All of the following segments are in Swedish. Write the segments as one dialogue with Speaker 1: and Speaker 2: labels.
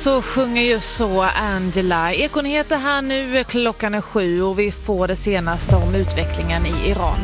Speaker 1: Så sjunger ju så Angela. Ekonyheter här nu, klockan är 7 och vi får det senaste om utvecklingen i Iran.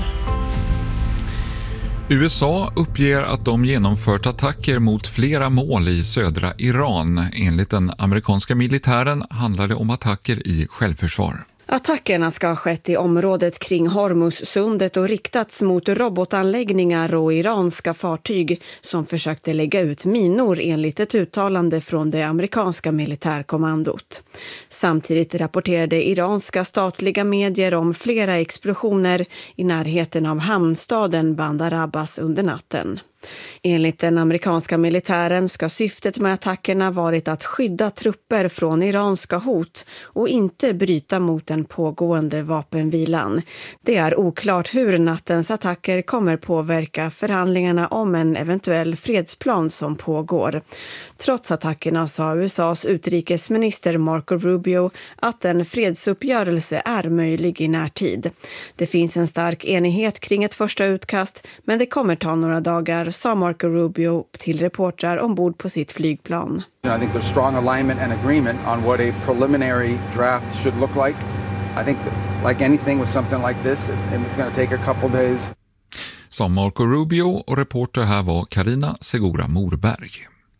Speaker 2: USA uppger att de genomfört attacker mot flera mål i södra Iran. Enligt den amerikanska militären handlar det om attacker i självförsvar.
Speaker 3: Attackerna ska ha skett i området kring Hormuzsundet och riktats mot robotanläggningar och iranska fartyg som försökte lägga ut minor enligt ett uttalande från det amerikanska militärkommandot. Samtidigt rapporterade iranska statliga medier om flera explosioner i närheten av hamnstaden Bandar Abbas under natten. Enligt den amerikanska militären ska syftet med attackerna varit att skydda trupper från iranska hot och inte bryta mot den pågående vapenvilan. Det är oklart hur nattens attacker kommer påverka förhandlingarna om en eventuell fredsplan som pågår. Trots attackerna sa USAs utrikesminister Marco Rubio att en fredsuppgörelse är möjlig i närtid. Det finns en stark enighet kring ett första utkast, men det kommer ta några dagar, sa Marco Rubio till reportrar ombord på sitt flygplan.
Speaker 4: I think there's strong alignment and agreement on what a preliminary draft should look like. I think that, like anything with something like this, it's going to take a couple days.
Speaker 2: Som Marco Rubio, och reporter här var Karina Segura Morberg.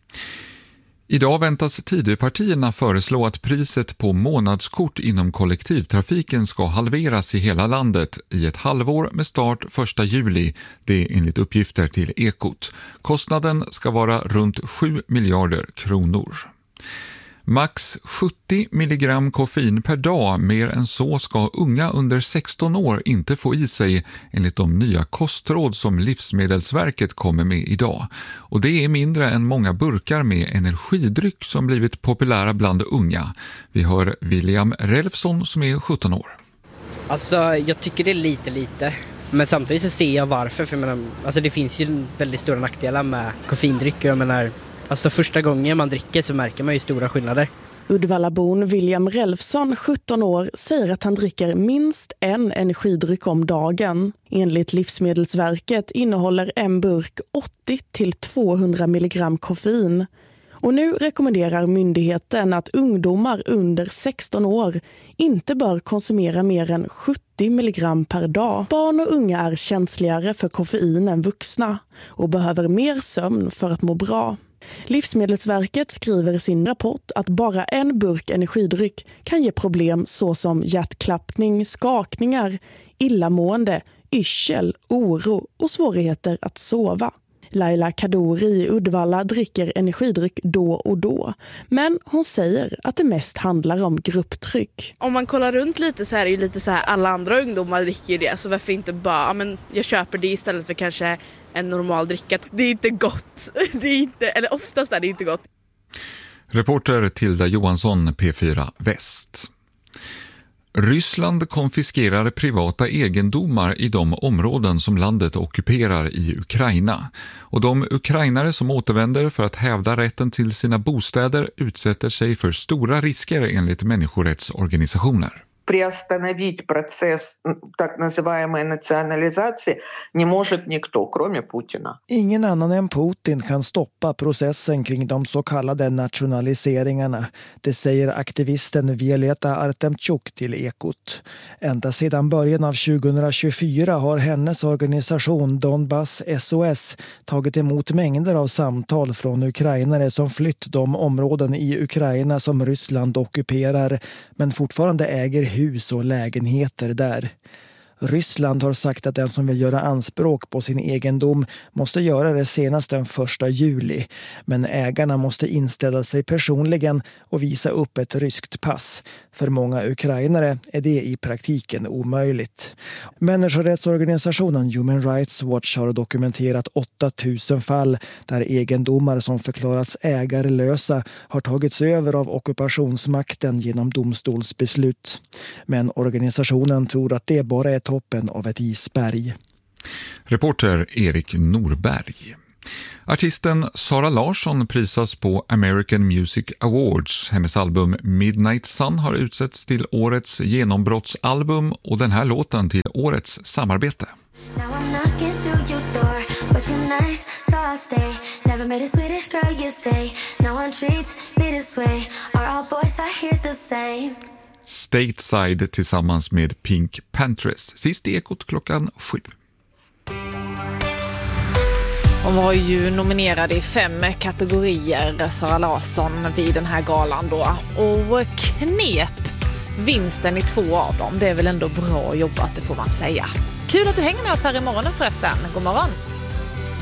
Speaker 2: Idag väntas Tidöpartierna föreslå att priset på månadskort inom kollektivtrafiken ska halveras i hela landet i ett halvår med start 1 juli, det är enligt uppgifter till Ekot. Kostnaden ska vara runt 7 miljarder kronor. Max 70 milligram koffein per dag, mer än så ska unga under 16 år inte få i sig enligt de nya kostråd som Livsmedelsverket kommer med idag. Och det är mindre än många burkar med energidryck som blivit populära bland unga. Vi hör William Relfsson som är 17 år.
Speaker 5: Alltså jag tycker det är lite. Men samtidigt så ser jag varför. För alltså det finns ju väldigt stora nackdelar med koffeindryck. Jag menar, alltså första gången man dricker så märker man ju stora skillnader.
Speaker 6: Uddevallabon William Relfsson, 17 år, säger att han dricker minst en energidryck om dagen. Enligt Livsmedelsverket innehåller en burk 80-200 milligram koffein. Och nu rekommenderar myndigheten att ungdomar under 16 år inte bör konsumera mer än 70 milligram per dag. Barn och unga är känsligare för koffein än vuxna och behöver mer sömn för att må bra. Livsmedelsverket skriver i sin rapport att bara en burk energidryck kan ge problem såsom hjärtklappning, skakningar, illamående, yrsel, oro och svårigheter att sova. Laila Kadori i Uddevalla dricker energidryck då och då. Men hon säger att det mest handlar om grupptryck.
Speaker 7: Om man kollar runt lite så är det ju lite så här, alla andra ungdomar dricker ju det. Så varför inte bara, men jag köper det istället för kanske en normal dricka. Det är inte gott. Det är inte, eller oftast är det inte gott.
Speaker 2: Reporter Tilda Johansson, P4 Väst. Ryssland konfiskerar privata egendomar i de områden som landet ockuperar i Ukraina. Och de ukrainare som återvänder för att hävda rätten till sina bostäder utsätter sig för stora risker enligt människorättsorganisationer.
Speaker 8: Приостановить процесс так называемой национализации не может никто, кроме Путина.
Speaker 9: Ingen annan än Putin kan stoppa processen kring de så kallade nationaliseringarna. Det säger aktivisten Violeta Artemchuk till Ekot. Ända sedan början av 2024 har hennes organisation Donbass SOS tagit emot mängder av samtal från ukrainare som flytt de områden i Ukraina som Ryssland ockuperar men fortfarande äger hus och lägenheter där. Ryssland har sagt att den som vill göra anspråk på sin egendom måste göra det senast den 1 juli. Men ägarna måste inställa sig personligen och visa upp ett ryskt pass. För många ukrainare är det i praktiken omöjligt. Människorättsorganisationen Human Rights Watch har dokumenterat 8000 fall där egendomar som förklarats ägarlösa har tagits över av ockupationsmakten genom domstolsbeslut. Men organisationen tror att det bara är toppen av ett isberg.
Speaker 2: Reporter Erik Norberg. Artisten Sara Larsson prisas på American Music Awards. Hennes album Midnight Sun har utsetts till årets genombrottsalbum och den här låten till årets samarbete.
Speaker 10: Now I'm knocking through your door, but you're nice, so I stay. Never met a Swedish girl you say. No one treats me this way. Are all boys I hear the same?
Speaker 2: Stateside tillsammans med Pink Panthers. Sist i Ekot 7.
Speaker 1: Hon var ju nominerad i 5 kategorier, Sara Larsson, vid den här galan då. Och knep vinsten i 2 av dem. Det är väl ändå bra jobbat, det får man säga. Kul att du hänger med oss här i morgon förresten. God morgon!